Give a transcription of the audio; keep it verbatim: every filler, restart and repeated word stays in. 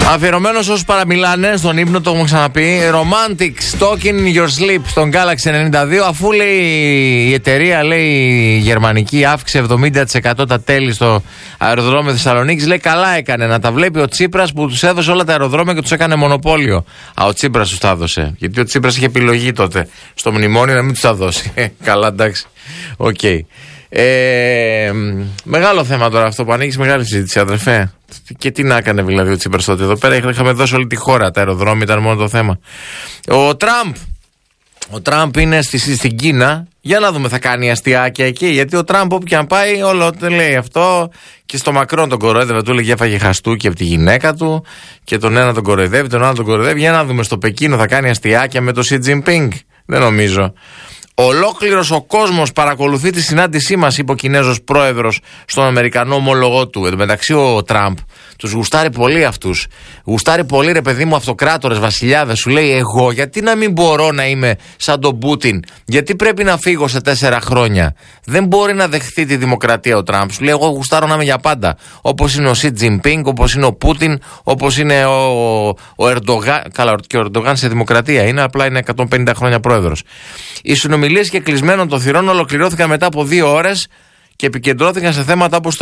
Αφιερωμένο όσους παραμιλάνε στον ύπνο, το έχουμε ξαναπεί. Romantics, Talking in Your Sleep στον Galaxy ενενήντα δύο. Αφού λέει η εταιρεία, λέει η γερμανική, αύξησε εβδομήντα τοις εκατό τα τέλη στο αεροδρόμιο Θεσσαλονίκης, λέει καλά έκανε να τα βλέπει ο Τσίπρας που τους έδωσε όλα τα αεροδρόμια και τους έκανε μονοπόλιο. Α, ο Τσίπρας τους τα έδωσε. Γιατί ο Τσίπρας είχε επιλογή τότε στο μνημόνιο να μην τους τα δώσει. Καλά, εντάξει. Οκ. Okay. Ε, μεγάλο θέμα τώρα αυτό που ανοίγει, μεγάλη συζήτηση, αδερφέ. Και τι να έκανε δηλαδή ο Τσίπρας τότε εδώ πέρα? Είχαμε δώσει όλη τη χώρα. Τα αεροδρόμια ήταν μόνο το θέμα. Ο Τραμπ. Ο Τραμπ είναι στη, στην Κίνα. Για να δούμε, θα κάνει αστιάκια εκεί. Γιατί ο Τραμπ όπου και αν πάει, όλο λέει αυτό. Και στο Μακρόν τον κοροϊδεύει, του έλεγε έφαγε χαστούκι από τη γυναίκα του. Και τον ένα τον κοροϊδεύει, τον άλλο τον κοροϊδεύει. Για να δούμε, στο Πεκίνο θα κάνει αστιάκια με τον Σι Τζινπίνγκ? Δεν νομίζω. Ολόκληρος ο κόσμος παρακολουθεί τη συνάντησή μας, είπε ο Κινέζος πρόεδρος στον Αμερικανό ομόλογό του. Εν τω μεταξύ ο Τραμπ τους γουστάρει πολύ αυτούς. Γουστάρει πολύ, ρε παιδί μου, αυτοκράτορες, βασιλιάδες. Σου λέει, εγώ γιατί να μην μπορώ να είμαι σαν τον Πούτιν? Γιατί πρέπει να φύγω σε τέσσερα χρόνια? Δεν μπορεί να δεχθεί τη δημοκρατία ο Τραμπ. Σου λέει, εγώ γουστάρω να είμαι για πάντα. Όπως είναι ο Σι Τζινπίνγκ, όπως είναι ο Πούτιν, όπως είναι ο, ο Ερντογάν. Καλά, και ο Ερντογάν σε δημοκρατία είναι, απλά είναι εκατόν πενήντα χρόνια πρόεδρος. Οι συνομιλίες και κλεισμένων των θυρών ολοκληρώθηκαν μετά από δύο ώρες και επικεντρώθηκαν σε θέματα όπως το